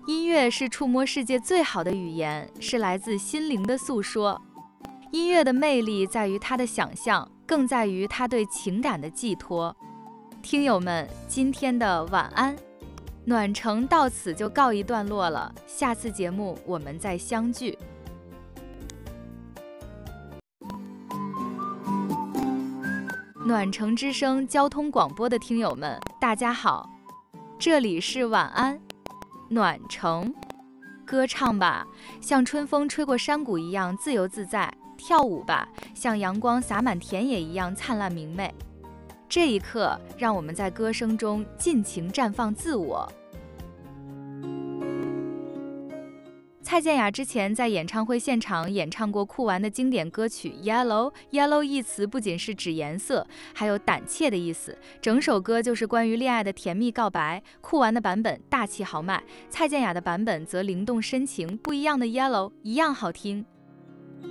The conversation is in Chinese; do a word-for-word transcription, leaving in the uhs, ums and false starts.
音乐是触摸世界最好的语言，是来自心灵的诉说。音乐的魅力在于它的想象，更在于它对情感的寄托。听友们，今天的晚安暖城到此就告一段落了，下次节目我们再相聚。暖城之声交通广播的听友们，大家好，这里是晚安暖城，歌唱吧，像春风吹过山谷一样自由自在；跳舞吧，像阳光洒满田野一样灿烂明媚。这一刻，让我们在歌声中尽情绽放自我。蔡健雅之前在演唱会现场演唱过酷玩的经典歌曲 Yellow。Yellow 一词不仅是指颜色，还有胆怯的意思。整首歌就是关于恋爱的甜蜜告白。酷玩的版本大气豪迈，蔡健雅的版本则灵动深情。不一样的 Yellow 一样好听。